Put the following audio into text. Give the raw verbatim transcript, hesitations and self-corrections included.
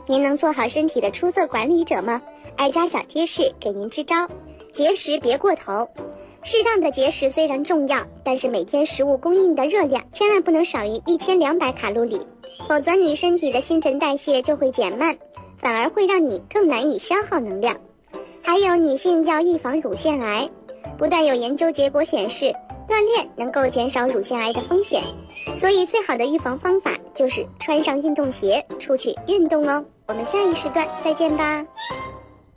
您能做好身体的出色管理者吗？爱家小贴士给您支招：节食别过头。适当的节食虽然重要，但是每天食物供应的热量千万不能少于一千两百卡路里，否则你身体的新陈代谢就会减慢，反而会让你更难以消耗能量。还有，女性要预防乳腺癌，不但有研究结果显示锻炼能够减少乳腺癌的风险，所以最好的预防方法就是穿上运动鞋出去运动哦。我们下一时段再见吧。